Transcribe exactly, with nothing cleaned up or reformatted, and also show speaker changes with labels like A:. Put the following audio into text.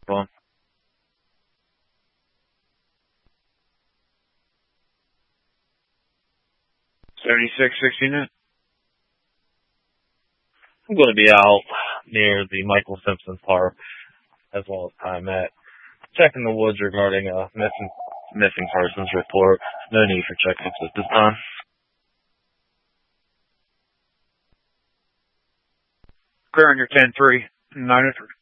A: one. seventy-six sixty-nine. I'm going to be out near the Michael Simpson Park as well as time at checking the woods regarding a missing missing persons report. No need for check-ins at this time. Clear on your ten three, nine oh three.